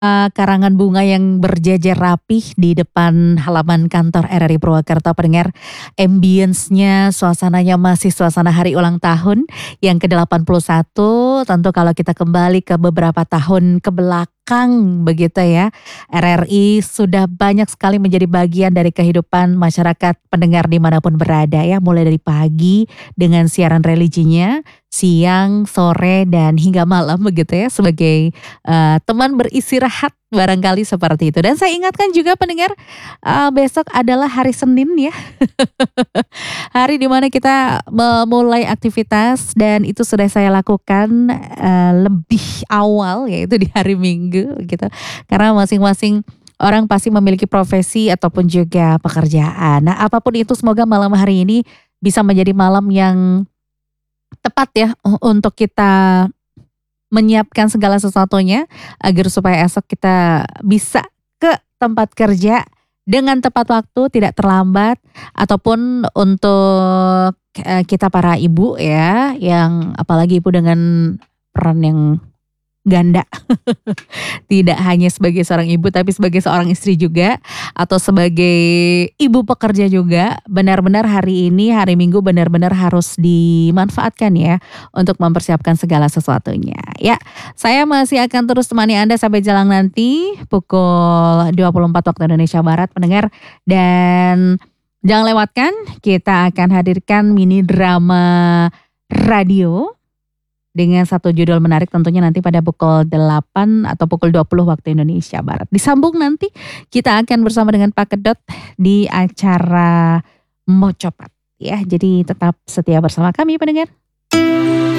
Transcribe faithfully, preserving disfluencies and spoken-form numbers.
Eee, karangan bunga yang berjajar rapih di depan halaman kantor R R I Purwakarta pendengar, ambience-nya, suasananya masih suasana hari ulang tahun yang ke delapan puluh satu, tentu kalau kita kembali ke beberapa tahun ke belakang begitu ya, R R I sudah banyak sekali menjadi bagian dari kehidupan masyarakat pendengar dimanapun berada ya, mulai dari pagi dengan siaran religinya, siang, sore, dan hingga malam begitu ya sebagai, eee, teman beristirahat barangkali seperti itu. Dan saya ingatkan juga pendengar, eee, besok adalah hari Senin ya, hari di mana kita memulai aktivitas dan itu sudah saya lakukan, eee, lebih awal yaitu di hari Minggu gitu. Karena masing-masing orang pasti memiliki profesi ataupun juga pekerjaan. Nah apapun itu semoga malam hari ini bisa menjadi malam yang tepat ya u untuk kita menyiapkan segala sesuatunya agar supaya esok kita bisa ke tempat kerja dengan tepat waktu, tidak terlambat, ataupun untuk, eee, kita para ibu ya, yang apalagi ibu dengan peran yang ganda. Tidak hanya sebagai seorang ibu, tapi sebagai seorang istri juga, atau sebagai ibu pekerja juga, benar-benar hari ini, hari Minggu benar-benar harus dimanfaatkan ya, untuk mempersiapkan segala sesuatunya. Ya, saya masih akan terus temani Anda sampai jelang nanti pukul dua puluh empat waktu Indonesia Barat pendengar, dan jangan lewatkan kita akan hadirkan mini drama radio dengan satu judul menarik tentunya nanti pada pukul delapan atau pukul dua puluh waktu Indonesia Barat. Disambung nanti kita akan bersama dengan Pak Kedot di acara Mocopat ya, jadi tetap setia bersama kami pendengar.